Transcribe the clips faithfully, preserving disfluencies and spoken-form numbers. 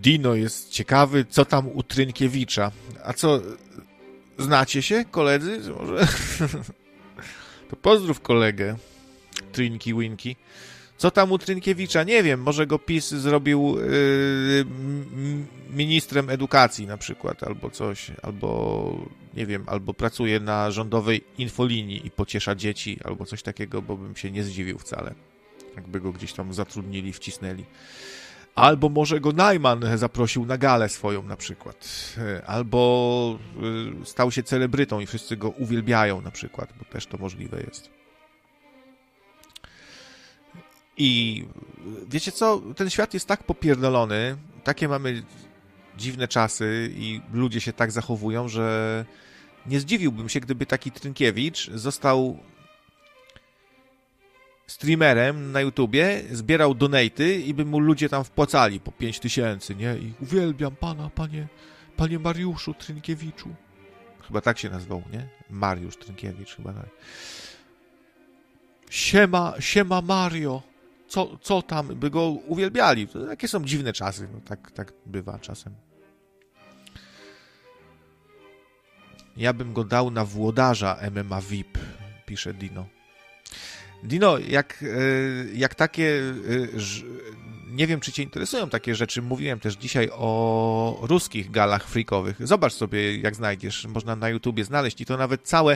Dino jest ciekawy, co tam u Trynkiewicza. A co, znacie się, koledzy? Może... To pozdrów kolegę, Trynki Winki. Co tam u Trynkiewicza? Nie wiem, może go PiS zrobił yy, ministrem edukacji na przykład, albo coś, albo nie wiem, albo pracuje na rządowej infolinii i pociesza dzieci, albo coś takiego, bo bym się nie zdziwił wcale, jakby go gdzieś tam zatrudnili, wcisnęli. Albo może go Najman zaprosił na galę swoją na przykład, albo yy, stał się celebrytą i wszyscy go uwielbiają na przykład, bo też to możliwe jest. I wiecie co, ten świat jest tak popierdolony, takie mamy dziwne czasy i ludzie się tak zachowują, że nie zdziwiłbym się, gdyby taki Trynkiewicz został streamerem na YouTubie, zbierał donaty i by mu ludzie tam wpłacali po pięć tysięcy, nie? I uwielbiam pana, panie, panie Mariuszu Trynkiewiczu. Chyba tak się nazwał, nie? Mariusz Trynkiewicz, chyba tak. Siema, siema Mario. Co, co tam, by go uwielbiali. To jakie są dziwne czasy. No, tak, tak bywa czasem. Ja bym go dał na włodarza M M A V I P, pisze Dino. Dino, jak, jak takie... Nie wiem, czy cię interesują takie rzeczy. Mówiłem też dzisiaj o ruskich galach freakowych. Zobacz sobie, jak znajdziesz. Można na YouTubie znaleźć i to nawet całe...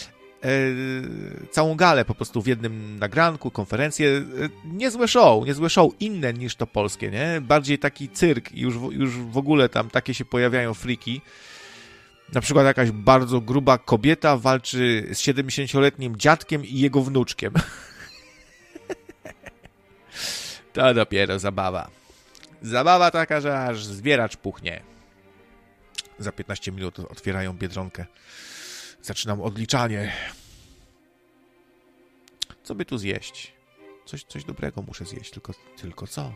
całą galę po prostu w jednym nagranku, konferencję. Niezłe show, niezłe show, inne niż to polskie, nie? Bardziej taki cyrk i już, już w ogóle tam takie się pojawiają friki. Na przykład jakaś bardzo gruba kobieta walczy z siedemdziesięcioletnim dziadkiem i jego wnuczkiem. To dopiero zabawa. Zabawa taka, że aż zbieracz puchnie. Za piętnaście minut otwierają Biedronkę. Zaczynam odliczanie. Co by tu zjeść? Coś, coś dobrego muszę zjeść, tylko, tylko co?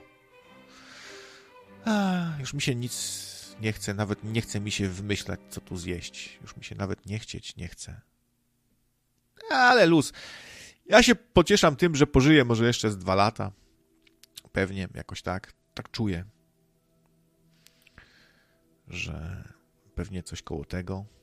A, już mi się nic nie chce, nawet nie chce mi się wymyślać, co tu zjeść. Już mi się nawet nie chcieć nie chce. Ale luz. Ja się pocieszam tym, że pożyję może jeszcze z dwa lata. Pewnie, jakoś tak. Tak czuję. Że pewnie coś koło tego.